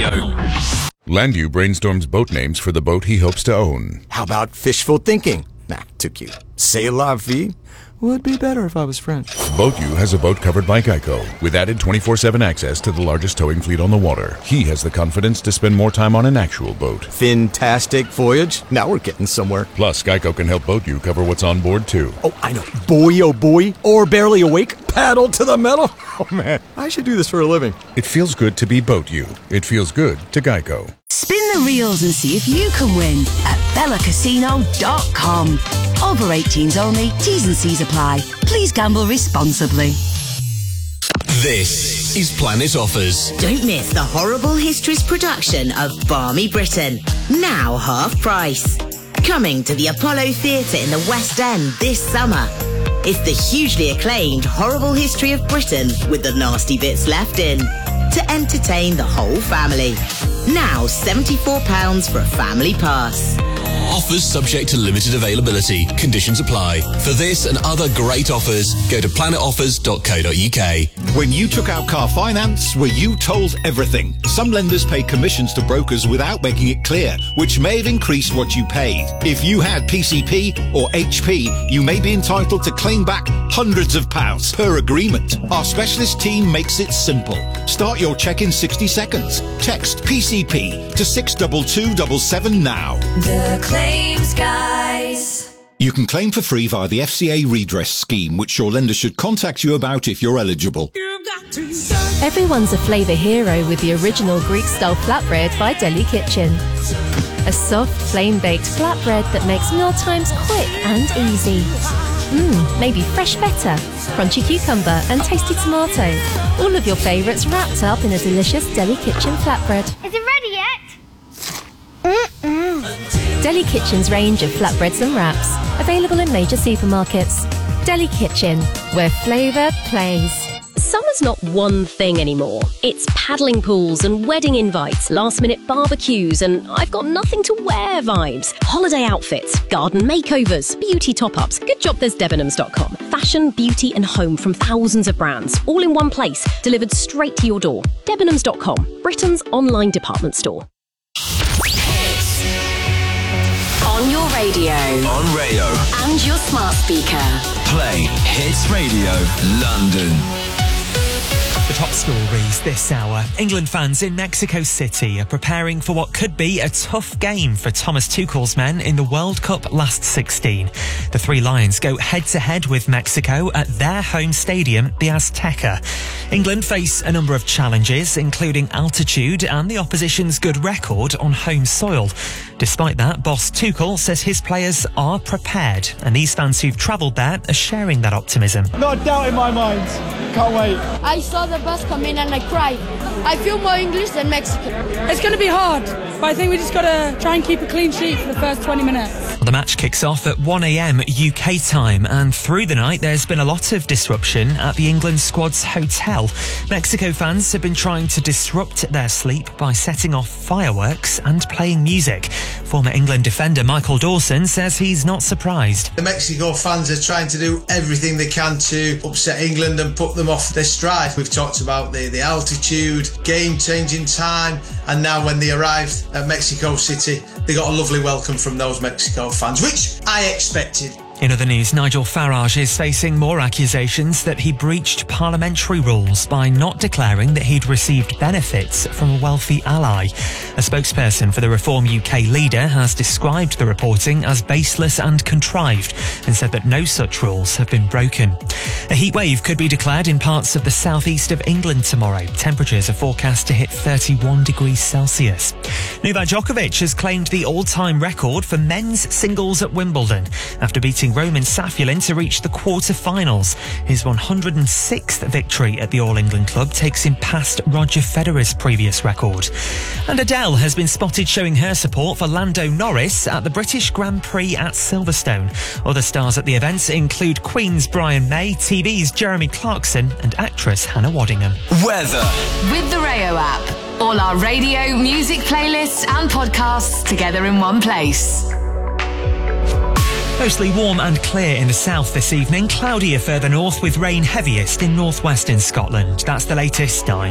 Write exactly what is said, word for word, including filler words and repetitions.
Radio. Landu brainstorms boat names for the boat he hopes to own. How about fishful thinking? Nah, too cute. C'est la vie? Would be better if I was French. BoatU has a boat covered by Geico, with added twenty-four seven access to the largest towing fleet on the water. He has the confidence to spend more time on an actual boat. Fantastic voyage. Now we're getting somewhere. Plus, Geico can help BoatU cover what's on board, too. Oh, I know. Boy, oh boy. Or barely awake. Paddle to the metal. Oh, man. I should do this for a living. It feels good to be BoatU. It feels good to Geico. Spin the reels and see if you can win at bella casino dot com. Over eighteens only. T's and C's apply. Please gamble responsibly. This is Planet Offers. Don't miss the Horrible Histories production of Barmy Britain. Now half price. Coming to the Apollo Theatre in the West End this summer. It's the hugely acclaimed Horrible History of Britain with the nasty bits left in. To entertain the whole family. Now seventy-four pounds for a family pass. Offers subject to limited availability. Conditions apply. For this and other great offers, go to planet offers dot co dot uk. When you took out car finance, were you told everything? Some lenders pay commissions to brokers without making it clear, which may have increased what you paid. If you had P C P or H P, you may be entitled to claim back hundreds of pounds per agreement. Our specialist team makes it simple. Start your check in sixty seconds. Text P C P to six two two seven seven now. The Claims Guys. You can claim for free via the F C A redress scheme, which your lender should contact you about if you're eligible. Everyone's a flavour hero with the original Greek-style flatbread by Deli Kitchen. A soft, flame-baked flatbread that makes mealtimes quick and easy. Mmm, maybe fresh feta, crunchy cucumber and tasty tomato. All of your favourites wrapped up in a delicious Deli Kitchen flatbread. Is it ready yet? Mm-mm. Deli Kitchen's range of flatbreads and wraps, available in major supermarkets. Deli Kitchen, where flavour plays. Summer's not one thing anymore. It's paddling pools and wedding invites, last-minute barbecues and I've got nothing to wear vibes. Holiday outfits, garden makeovers, beauty top-ups. Good job there's Debenhams dot com. Fashion, beauty and home from thousands of brands, all in one place, delivered straight to your door. Debenhams dot com, Britain's online department store. On your radio. On radio. And your smart speaker. Play Hits Radio London. The top stories this hour. England fans in Mexico City are preparing for what could be a tough game for Thomas Tuchel's men in the World Cup last sixteen. The Three Lions go head-to-head with Mexico at their home stadium, the Azteca. England face a number of challenges, including altitude and the opposition's good record on home soil. Despite that, boss Tuchel says his players are prepared, and these fans who've travelled there are sharing that optimism. Not a doubt in my mind. Can't wait. I saw the bus come in and I cried. I feel more English than Mexican. It's going to be hard, but I think we just got to try and keep a clean sheet for the first twenty minutes. The match kicks off at one a.m. U K time, and through the night there's been a lot of disruption at the England squad's hotel. Mexico fans have been trying to disrupt their sleep by setting off fireworks and playing music. Former England defender Michael Dawson says he's not surprised. The Mexico fans are trying to do everything they can to upset England and put them off their stride. We've talked about the, the altitude, game-changing time, and now when they arrived at Mexico City, they got a lovely welcome from those Mexico fans, which I expected. In other news, Nigel Farage is facing more accusations that he breached parliamentary rules by not declaring that he'd received benefits from a wealthy ally. A spokesperson for the Reform U K leader has described the reporting as baseless and contrived and said that no such rules have been broken. A heatwave could be declared in parts of the southeast of England tomorrow. Temperatures are forecast to hit thirty-one degrees Celsius. Novak Djokovic has claimed the all-time record for men's singles at Wimbledon after beating Roman Safulin to reach the quarter-finals. His one hundred sixth victory at the All-England club takes him past Roger Federer's previous record. And Adele has been spotted showing her support for Lando Norris at the British Grand Prix at Silverstone. Other stars at the events include Queen's Brian May, T V's Jeremy Clarkson and actress Hannah Waddingham. Weather. With the Rayo app. All our radio, music playlists and podcasts together in one place. Mostly warm and clear in the south this evening. Cloudier further north with rain heaviest in northwestern Scotland. That's the latest. I'm